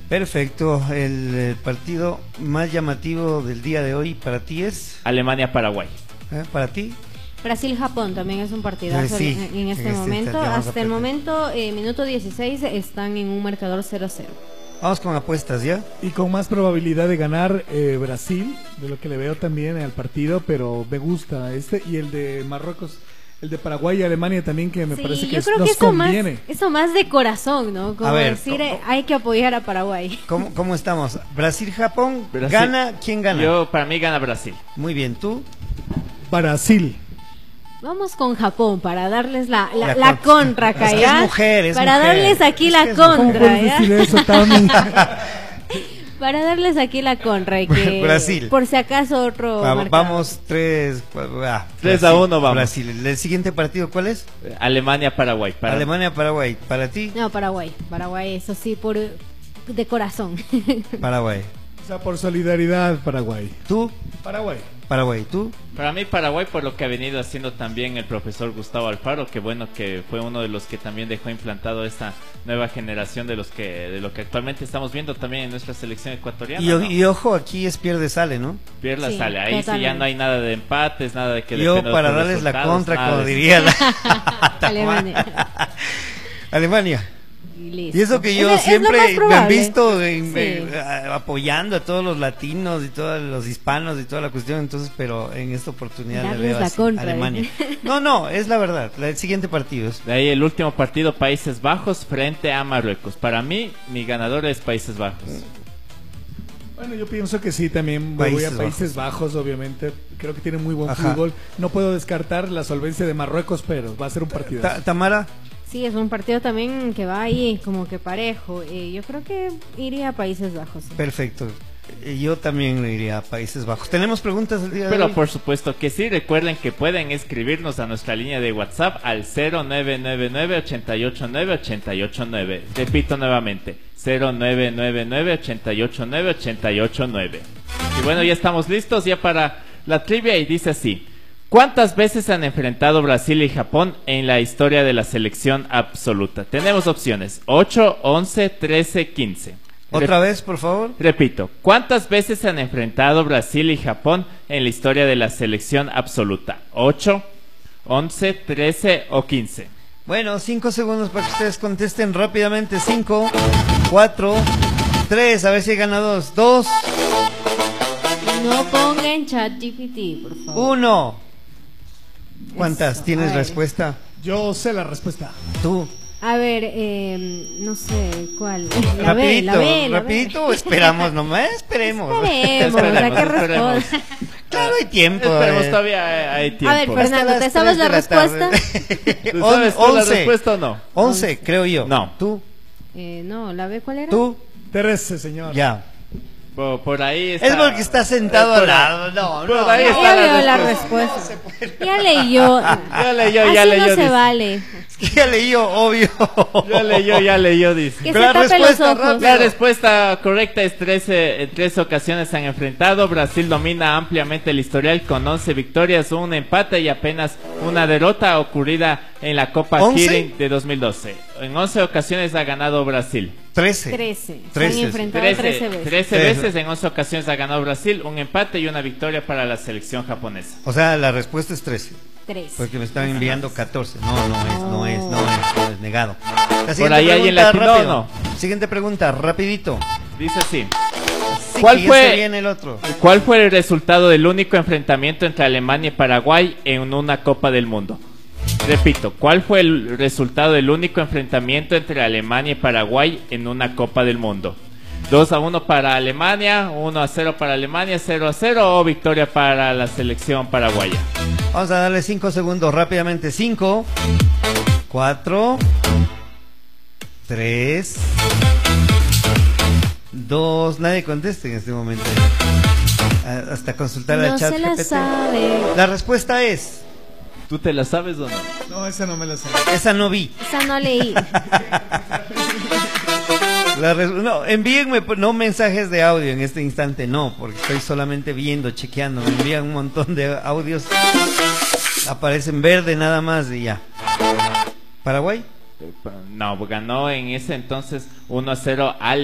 Perfecto, el partido más llamativo del día de hoy para ti es... Alemania-Paraguay. ¿Para ti? Brasil-Japón también es un partidazo Sí, en este momento. Hasta el momento, minuto 16, están en un marcador 0-0. Vamos con apuestas, ¿ya? Y con más probabilidad de ganar Brasil, de lo que le veo también al partido, pero me gusta este y el de Marruecos. El de Paraguay y Alemania también, que me parece que nos conviene. Eso más de corazón, ¿no? Como decir, hay que apoyar a Paraguay. ¿Cómo estamos? ¿Brasil-Japón? ¿Gana? ¿Quién gana? Para mí gana Brasil. Muy bien, ¿tú? Brasil. Vamos con Japón para darles la contra, acá, es ¿ya? Para darles aquí la contra, ¿ya? Eso, Tami? Para darles aquí la contra y que Brasil. Por si acaso otro vamos 3-1 vamos. Brasil. ¿El siguiente partido cuál es? Alemania-Paraguay. Alemania-Paraguay. ¿Para ti? No, Paraguay, eso sí, de corazón. Paraguay. O sea, por solidaridad, Paraguay. ¿Tú? Paraguay, ¿tú? Para mí Paraguay, por lo que ha venido haciendo también el profesor Gustavo Alfaro, que bueno, que fue uno de los que también dejó implantado esta nueva generación de lo que actualmente estamos viendo también en nuestra selección ecuatoriana. Y ojo, aquí es pierde sale, ¿no? Pierde sale, ahí totalmente. Sí ya no hay nada de empates, nada de que yo para darles la contra, como diría Alemania. Alemania. Listo. Y eso que yo siempre me han visto apoyando a todos los latinos y todos los hispanos y toda la cuestión, entonces, pero en esta oportunidad le veo así, Alemania. No, es la verdad. El siguiente partido es... De ahí el último partido, Países Bajos frente a Marruecos. Para mí, mi ganador es Países Bajos. Bueno, yo pienso que sí, también voy a Países Bajos, obviamente. Creo que tiene muy buen fútbol. No puedo descartar la solvencia de Marruecos, pero va a ser un partido. Tamara. Sí, es un partido también que va ahí como que parejo. Yo creo que iría a Países Bajos. Perfecto. Yo también iría a Países Bajos. ¿Tenemos preguntas el día de hoy? Pero por supuesto que sí. Recuerden que pueden escribirnos a nuestra línea de WhatsApp al 0999-889-889. Repito nuevamente, 0999-889-889. Y bueno, ya estamos listos ya para la trivia y dice así: ¿cuántas veces se han enfrentado Brasil y Japón en la historia de la selección absoluta? Tenemos opciones: 8, 11, 13, 15. ¿Otra vez, por favor? Repito, ¿cuántas veces se han enfrentado Brasil y Japón en la historia de la selección absoluta? 8, 11, 13 o 15. Bueno, 5 segundos para que ustedes contesten rápidamente. 5, 4, 3, a ver si hay ganados. 2. No pongan ChatGPT, por favor. 1. ¿Cuántas? ¿Tienes respuesta? Yo sé la respuesta. ¿Tú? A ver, no sé, ¿cuál? Rapidito, esperamos nomás, esperemos. ¿A qué responda? Claro, hay tiempo. Esperemos, todavía hay tiempo. A ver, Fernando, ¿te sabes la respuesta? ¿Tú sabes la respuesta o no? 11, creo yo. No. ¿Tú? No, ¿la B cuál era? ¿Tú? 13, señor. Ya. Por ahí está. Es porque está sentado al lado. No. Ahí está la respuesta. Ya leyó. No se vale. Es que ya leyó, obvio. Ya leyó, dice. Que se tape los ojos. La respuesta correcta es 13. En 13 ocasiones se han enfrentado. Brasil domina ampliamente el historial con 11 victorias, un empate y apenas una derrota ocurrida en la Copa Kirin de 2012. En 11 ocasiones ha ganado Brasil. 13. Se han enfrentado 13 veces. 13 veces, en 11 ocasiones ha ganado Brasil, un empate y una victoria para la selección japonesa. O sea, la respuesta es 13. 13. Porque me están enviando 14. No es negado. Por ahí hay en latino, no. Siguiente pregunta, rapidito. Dice así: Sí, ¿cuál fue el resultado del único enfrentamiento entre Alemania y Paraguay en una Copa del Mundo? Repito, ¿cuál fue el resultado del único enfrentamiento entre Alemania y Paraguay en una Copa del Mundo? 2-1 para Alemania, 1-0 para Alemania, 0-0 o victoria para la selección paraguaya. Vamos a darle 5 segundos rápidamente. 5, 4, 3, 2. Nadie conteste en este momento. Hasta consultar al chat GPT. La respuesta es... ¿Tú te la sabes o no? No, esa no me la sé. Esa no vi. Esa no leí. No, envíenme no mensajes de audio en este instante, no, porque estoy solamente viendo, chequeando. Me envían un montón de audios, aparecen verde nada más y ya. ¿Paraguay? No, ganó en ese entonces 1-0 al